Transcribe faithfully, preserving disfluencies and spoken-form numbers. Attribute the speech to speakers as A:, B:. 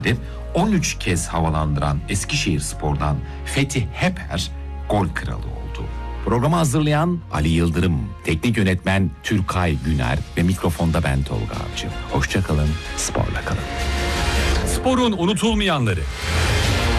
A: on üç kez havalandıran Eskişehirspor'dan Fethi Heper gol kralı oldu. Programı hazırlayan Ali Yıldırım, teknik yönetmen Türkay Güner ve mikrofonda ben Tolga Avcı. Hoşça kalın, sporla kalın.
B: Sporun unutulmayanları.